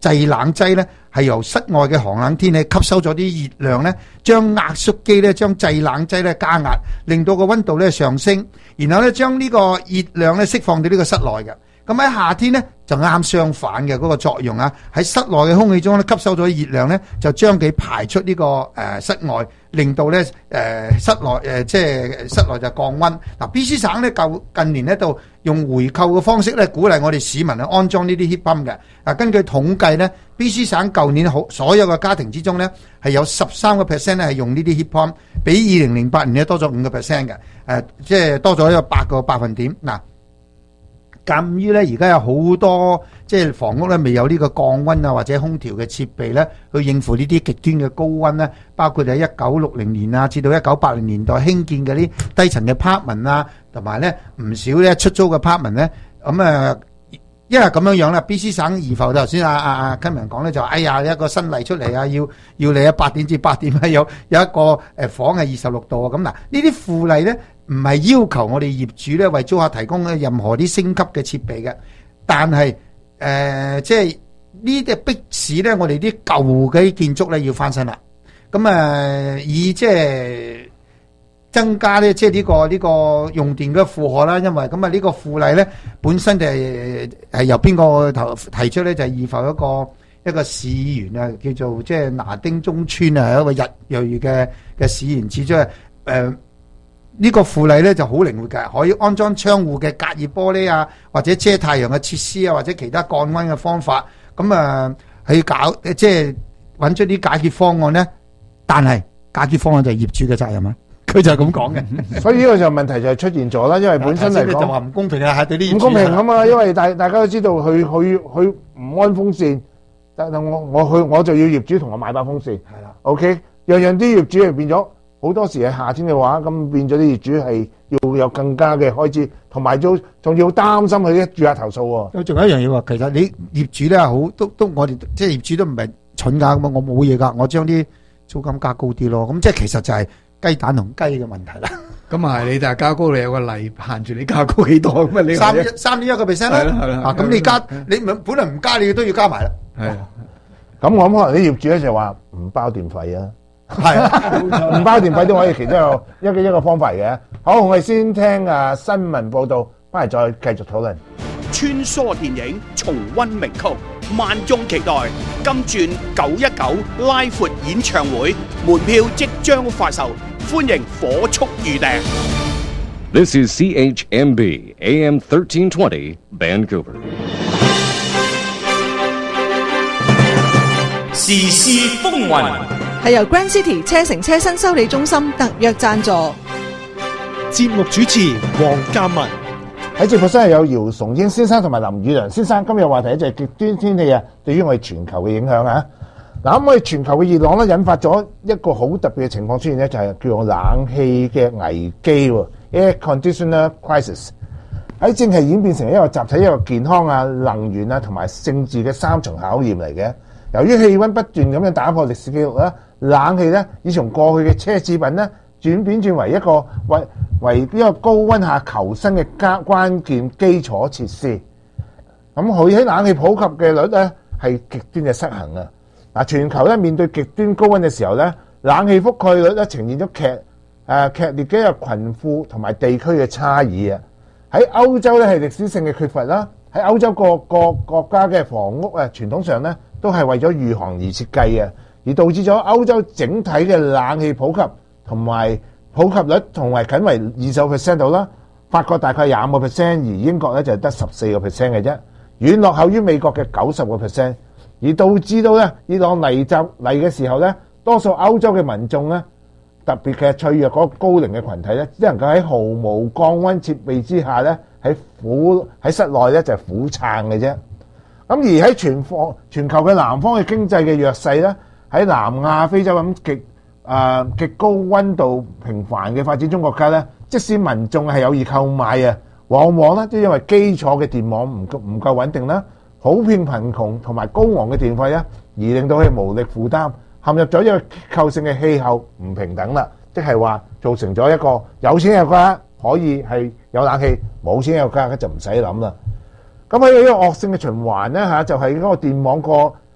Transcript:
製冷劑咧係由室外嘅寒冷天氣吸收咗啲熱量咧，將壓縮機咧將製冷劑咧加壓，令到個溫度咧上升，然後咧將呢個熱量咧釋放到呢個室內嘅。咁喺夏天咧就啱相反嘅嗰個作用啊！喺室內嘅空氣中咧吸收咗熱量咧，就將佢排出呢個室外，令到咧室內即係室內就降溫。嗱，BC 省咧近年咧就用回購嘅方式咧鼓勵我哋市民去安裝呢啲 heat pump 嘅。根據統計咧，BC 省舊年所有嘅家庭之中咧係有13%咧係用呢啲 heat pump，比2008年咧多咗5%嘅。即係多咗一個8個百分點。嗱。鑑於咧，而家有好多即係房屋咧，未有呢個降溫啊或者空調嘅設備咧，去應付呢啲極端嘅高溫咧，包括喺1960年啊至到1980年代興建嘅啲低層嘅 apartment 啊，同埋咧唔少咧出租嘅 apartment 咧，因為咁樣啦 ，BC 省怡浮頭先阿 Kevin 講咧就哎呀一個新例出嚟啊，要你8點至8點有一個房係26度啊，咁嗱呢啲附例咧唔係要求我哋業主咧為租客提供任何啲升級嘅設備嘅，但係即係呢啲迫使咧我哋啲舊嘅建築咧要翻新啦，咁以即係增加咧，即係呢個用電嘅負荷啦。因為咁呢個附例咧本身就係由邊個提出咧？就係怡浮一個市員啊，叫做即係拿丁中村啊，一個日裔嘅市員指出呢個附例咧就好靈活嘅，可以安裝窗戶嘅隔熱玻璃啊，或者遮太陽嘅設施啊，或者其他降溫嘅方法。咁去搞即係揾出啲解決方案咧。但係解決方案就係業主嘅責任啊。佢就係咁講嘅， 所以呢個就問題就係出現咗啦。因為本身嚟講就話唔公平啊，係對啲業主唔公平啊嘛。因為大家都知道佢唔安風扇，但我就要業主同我買把風扇。係啦 ，OK， 樣啲業主係變咗好多時係夏天嘅話，咁變咗啲業主係要有更加嘅開支，同埋仲要擔心佢啲住客投訴喎。 仲有一樣嘢喎，其實你業主咧好都我哋即係業主都唔係蠢㗎，咁我冇嘢㗎，我將啲租金加高啲咯。咁即係其實就係雞蛋同雞嘅問題啦。 咁啊係，你但係加高你有個例限住你加高幾多咁啊？你 3.1%啦。係啦。咁你加你本來唔加你都要加埋啦。 係。 咁我諗可能啲業主咧就話唔包電費啊。 係。 唔包電費都可以，其中有一個方法嘅。好，我哋先聽新聞報導，翻嚟再繼續討論。 穿梭電影重溫名曲，萬眾期待金鑽919拉闊演唱會，門票即將發售，歡迎火速預訂。 This is CHMB AM 1320 Vancouver。 時事風雲係由 Grand City 車城車身修理中心特約贊助。 節目主持黃鑑文。 喺節目室有姚崇英先生同埋林宇良先生。今日話題就係極端天氣啊，對於我哋全球嘅影響啊。嗱，咁我哋全球嘅熱浪咧，引發咗一個好特別嘅情況出現咧，就係叫做冷氣嘅危機 （Air Conditioner Crisis）。喺正係演變成一個集體、一個健康啊、能源啊同埋政治嘅3重考驗嚟嘅。由於氣温不斷咁樣打破歷史記錄啦，冷氣咧已從過去嘅奢侈品咧轉為一個為呢個高温下求生嘅關鍵基礎設施。咁佢喺冷氣普及嘅率咧係極端嘅失衡啊！嗱，全球咧面對極端高温嘅時候咧，冷氣覆蓋率咧呈現咗劇烈嘅一個貧富同埋地區嘅差異啊！喺歐洲咧係歷史性嘅缺乏啦，喺歐洲各個國家嘅房屋啊傳統上咧都係為咗御寒而設計嘅，而導致咗歐洲整體嘅冷氣普及同埋普及率同埋僅為20% 度啦。法國大概25%，而英國咧就得14% 嘅啫，遠落後於美國嘅90%。而導致到咧熱浪嚟嘅時候咧，多數歐洲嘅民眾咧，特別嘅脆弱嗰個高齡嘅群體咧，只能夠喺毫無降溫設備之下咧，喺室內咧就係苦撐嘅啫。咁而喺全球嘅南方嘅經濟嘅弱勢咧，喺南亞、非洲咁極高溫度頻繁嘅發展中國家咧，即使民眾係有意購買啊，往往咧都因為基礎嘅電網唔夠穩定啦，普遍貧窮同埋高昂嘅電費咧，而令到佢無力負擔，陷入咗一個結構性嘅氣候唔平等啦。即係話造成咗一個有錢嘅國家可以係有冷氣，冇錢嘅國家就唔使諗啦。咁喺呢個惡性嘅循環咧就係嗰個電網